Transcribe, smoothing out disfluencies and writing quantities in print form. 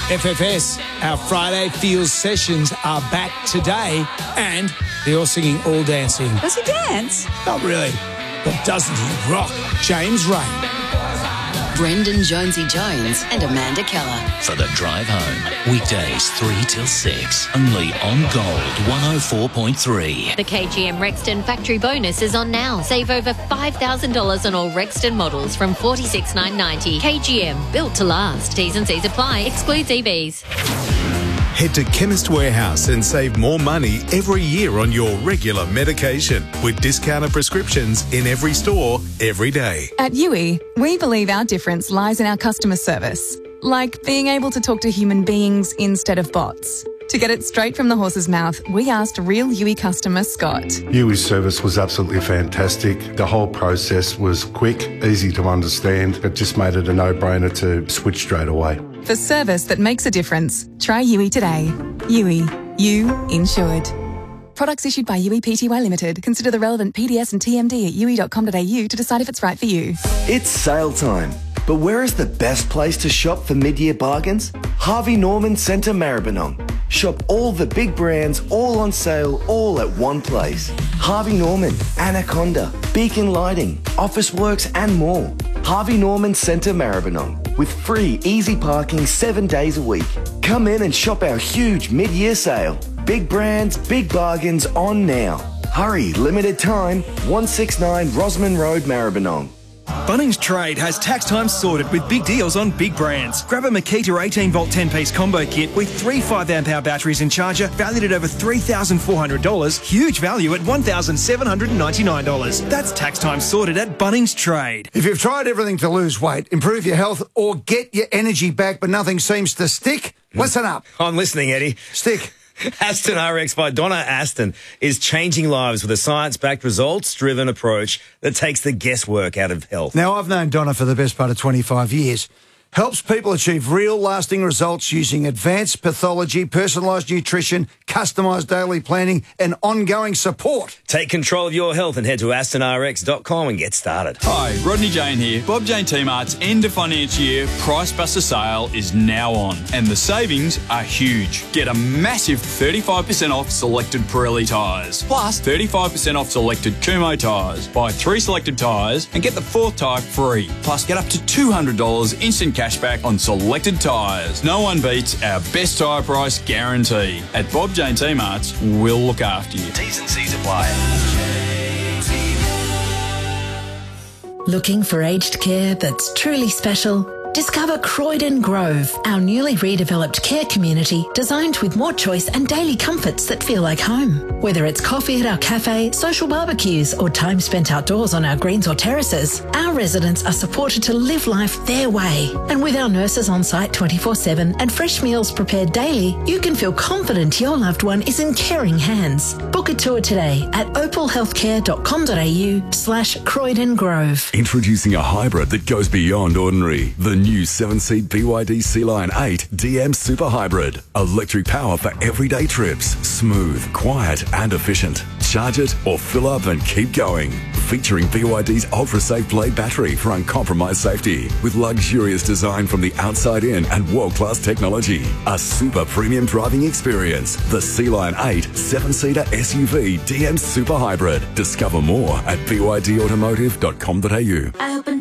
FFS, our Friday Feels sessions are back today, and they're all singing All Dancing. Does he dance? Not really, but doesn't he rock? James Ray. Brendan Jonesy Jones and Amanda Keller. For the drive home, weekdays 3 till 6, only on Gold 104.3. The KGM Rexton factory bonus is on now. Save over $5,000 on all Rexton models from $46,990. KGM, built to last. T's and C's apply. Excludes EVs. Head to Chemist Warehouse and save more money every year on your regular medication with discounted prescriptions in every store, every day. At Yui, we believe our difference lies in our customer service, like being able to talk to human beings instead of bots. To get it straight from the horse's mouth, we asked real Yui customer Scott. Yui's service was absolutely fantastic. The whole process was quick, easy to understand. It just made it a no-brainer to switch straight away. For service that makes a difference, try Yui today. Yui, you insured. Products issued by Yui Pty Limited. Consider the relevant PDS and TMD at yui.com.au to decide if it's right for you. It's sale time. But where is the best place to shop for mid-year bargains? Harvey Norman Centre Maribyrnong. Shop all the big brands, all on sale, all at one place. Harvey Norman, Anaconda, Beacon Lighting, Officeworks and more. Harvey Norman Centre Maribyrnong, with free easy parking 7 days a week. Come in and shop our huge mid-year sale. Big brands, big bargains on now. Hurry, limited time, 169 Rosman Road, Maribyrnong. Bunnings Trade has tax time sorted with big deals on big brands. Grab a Makita 18-volt 10-piece combo kit with 3 5-amp-hour batteries and charger valued at over $3,400. Huge value at $1,799. That's tax time sorted at Bunnings Trade. If you've tried everything to lose weight, improve your health, or get your energy back but nothing seems to stick, listen up. I'm listening, Eddie. Stick. Aston RX by Donna Aston is changing lives with a science-backed, results-driven approach that takes the guesswork out of health. Now, I've known Donna for the best part of 25 years. Helps people achieve real lasting results using advanced pathology, personalised nutrition, customised daily planning and ongoing support. Take control of your health and head to astonrx.com and get started. Hi, Rodney Jane here. Bob Jane T-Mart's end of financial year Price Buster sale is now on and the savings are huge. Get a massive 35% off selected Pirelli tyres, plus 35% off selected Kumho tyres. Buy 3 selected tyres and get the 4th tyre free, plus get up to $200 instant cashback on selected tyres. No one beats our best tyre price guarantee. At Bob Jane T-Mart's, we'll look after you. T's and C's apply. Looking for aged care that's truly special? Discover Croydon Grove, our newly redeveloped care community designed with more choice and daily comforts that feel like home. Whether it's coffee at our cafe, social barbecues, or time spent outdoors on our greens or terraces, our residents are supported to live life their way. And with our nurses on site 24/7 and fresh meals prepared daily, you can feel confident your loved one is in caring hands. Book a tour today at opalhealthcare.com.au/Croydon Grove. Introducing a hybrid that goes beyond ordinary. The new 7-seat BYD C-Line 8 DM Super Hybrid. Electric power for everyday trips. Smooth, quiet and efficient. Charge it or fill up and keep going. Featuring BYD's ultra-safe Blade battery for uncompromised safety. With luxurious design from the outside in and world-class technology. A super premium driving experience. The C-Line 8 7-seater SUV DM Super Hybrid. Discover more at bydautomotive.com.au.